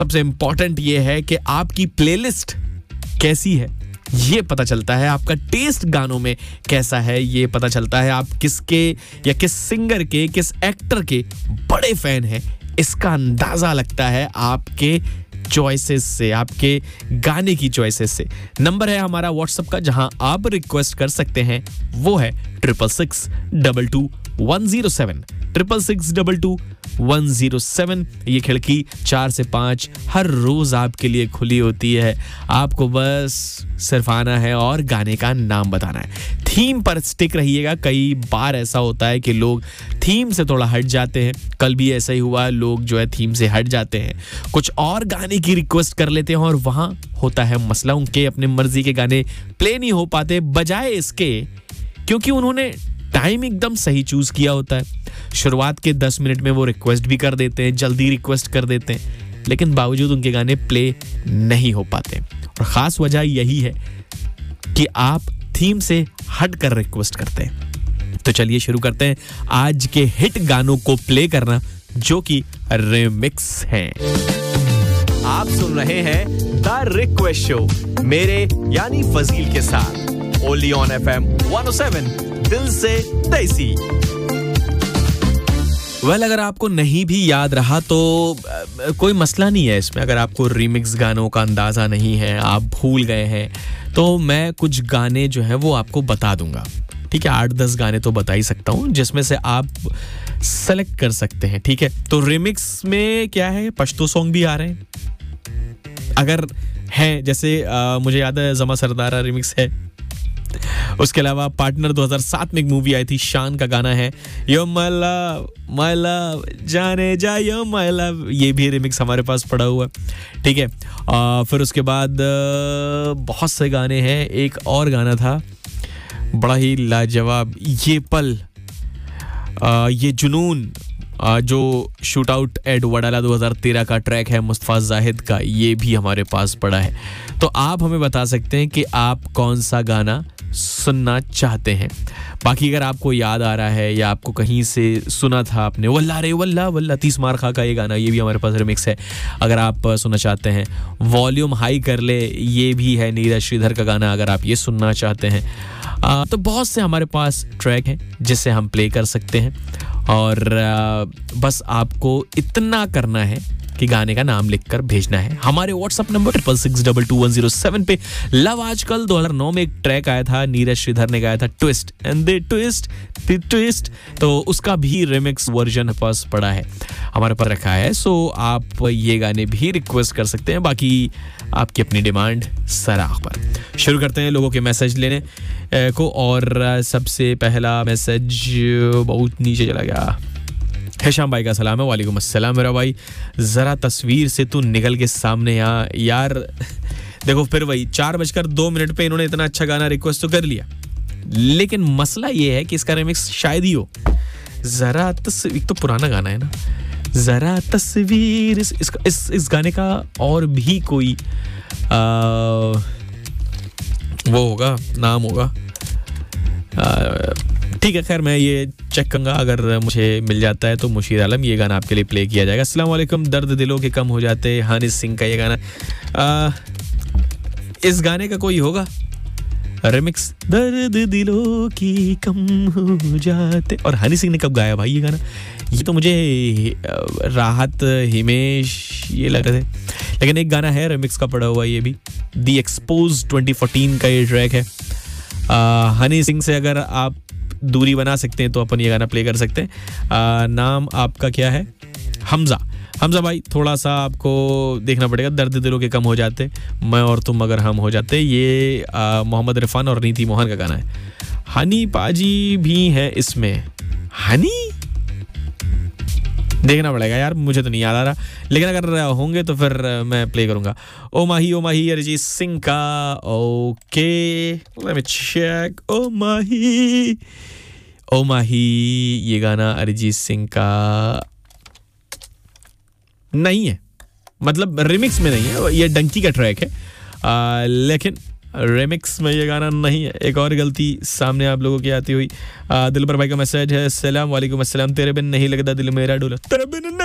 सबसे इंपॉर्टेंट ये है कि आपकी प्लेलिस्ट कैसी है, ये पता चलता है। आपका टेस्ट गानों में कैसा है, ये पता चलता है। आप किसके या किस सिंगर के, किस एक्टर के बड़े फैन हैं, इसका अंदाजा लगता है आपके चॉइसेस से, आपके गाने की चॉइसेस से। नंबर है हमारा व्हाट्सएप का, जहां आप रिक्वेस्ट कर सकते हैं, वो है 666222107 666222107। ये खिड़की 4 से 5 हर रोज आपके लिए खुली होती है। आपको बस सिर्फ आना है और गाने का नाम बताना है। थीम पर स्टिक रहिएगा। कई बार ऐसा होता है कि लोग थीम से थोड़ा हट जाते हैं। कल भी ऐसा ही हुआ, लोग जो है थीम से हट जाते हैं, कुछ और गाने की रिक्वेस्ट कर लेते हैं और वहां होता है मसला। उनके अपने मर्जी के गाने प्ले नहीं हो पाते, बजाय इसके क्योंकि उन्होंने टाइम एकदम सही चूज किया होता है। शुरुआत के 10 मिनट में वो रिक्वेस्ट भी कर देते हैं, जल्दी रिक्वेस्ट कर देते हैं, लेकिन बावजूद उनके गाने प्ले नहीं हो पाते। और खास वजह यही है कि आप थीम से हट कर रिक्वेस्ट करते हैं। तो चलिए शुरू करते हैं आज के हिट गानों को प्ले करना, जो कि रिमिक्स हैं। आप सुन रहे हैं द रिक्वेस्ट शो मेरे यानी फजील के साथ, ओनली ऑन FM 107, दिल से देसी। अगर आपको नहीं भी याद रहा तो कोई मसला नहीं है इसमें। अगर आपको रीमिक्स गानों का अंदाजा नहीं है, आप भूल गए हैं, तो मैं कुछ गाने जो है वो आपको बता दूंगा। ठीक है, 8-10 गाने तो बता ही सकता हूँ, जिसमें से आप सेलेक्ट कर सकते हैं। ठीक है, तो रिमिक्स में क्या है, पश्तो सॉन्ग भी आ रहे हैं। अगर है, जैसे मुझे याद है जमा सरदारा रिमिक्स है। उसके अलावा पार्टनर 2007 में एक मूवी आई थी, शान का गाना है यो माय लव जाने जा यो माय लव, ये भी रिमिक्स हमारे पास पड़ा हुआ है। ठीक है, फिर उसके बाद बहुत से गाने हैं। एक और गाना था बड़ा ही लाजवाब, ये पल, ये जुनून, जो शूट आउट एट वडाला 2013 का ट्रैक है मुस्तफा जाहिद का, ये भी हमारे पास पड़ा है। तो आप हमें बता सकते हैं कि आप कौन सा गाना सुनना चाहते हैं। बाकी अगर आपको याद आ रहा है या आपको कहीं से सुना था आपने, वल्ला रे वल्ला वल्ला 30 मार खा का ये गाना, ये भी हमारे पास रिमिक्स है। अगर आप सुनना चाहते हैं, वॉल्यूम हाई कर ले, ये भी है नीरज श्रीधर का गाना, अगर आप ये सुनना चाहते हैं। तो बहुत से हमारे पास ट्रैक हैं जिसे हम प्ले कर सकते हैं, और बस आपको इतना करना है कि गाने का नाम लिखकर भेजना है हमारे व्हाट्सएप नंबर 666222107 पे। लव आजकल 2009 में एक ट्रैक आया था, नीरज श्रीधर ने गाया था, ट्विस्ट एंड द ट्विस्ट, तो उसका भी रिमिक्स वर्जन पास पड़ा है, हमारे पर रखा है। सो आप ये गाने भी रिक्वेस्ट कर सकते हैं, बाकी आपकी अपनी डिमांड सराह पर। शुरू करते हैं लोगों के मैसेज लेने को, और सबसे पहला मैसेज बहुत नीचे चला गया। हिशाम भाई का सलाम है। वालेकुम अस्सलाम मेरा भाई, जरा तस्वीर से तू निकल के सामने यहाँ यार। देखो फिर वही 4:02 पे इन्होंने इतना अच्छा गाना रिक्वेस्ट तो कर लिया, लेकिन मसला ये है कि इसका रिमिक्स शायद ही हो। जरा तस्वीर तो पुराना गाना है ना, जरा तस्वीर, इस गाने का और भी कोई वो होगा, नाम होगा। ठीक है, खैर मैं ये चेक करूंगा, अगर मुझे मिल जाता है तो मुशीर आलम, ये गाना आपके लिए प्ले किया जाएगा। अस्सलाम वालेकुम, दर्द दिलों के कम हो जाते, हनी सिंह का ये गाना। इस गाने का कोई होगा रिमिक्स, दर्द दिलों की कम हो जाते, और हनी सिंह ने कब गाया भाई ये गाना? ये तो मुझे राहत हिमेश ये लग रहे थे, लेकिन एक गाना है रिमिक्स का पड़ा हुआ, ये भी दी एक्सपोज 2014 का ये ट्रैक है। हनी सिंह से अगर आप दूरी बना सकते हैं तो अपन ये गाना प्ले कर सकते हैं। नाम आपका क्या है? हमजा भाई, थोड़ा सा आपको देखना पड़ेगा। दर्द दिलों के कम हो जाते, मैं और तुम अगर हम हो जाते, ये मोहम्मद इरफान और नीति मोहन का गाना है। हनी पाजी भी है इसमें, हनी देखना पड़ेगा यार, मुझे तो नहीं याद आ रहा, लेकिन अगर होंगे तो फिर मैं प्ले करूंगा। ओ माही अरिजीत सिंह का, ओके लेट मी चेक। ओ माही ये गाना अरिजीत सिंह का नहीं है, मतलब रिमिक्स में नहीं है, ये डंकी का ट्रैक है, लेकिन रिमिक्स में ये गाना नहीं है। एक और गलती सामने आप लोगों की आती हुई। दिलबर भाई का मैसेज है, अस्सलाम वालेकुम अस्सलाम, तेरे बिन नहीं लगता दिल मेरा डोला, तेरे बिन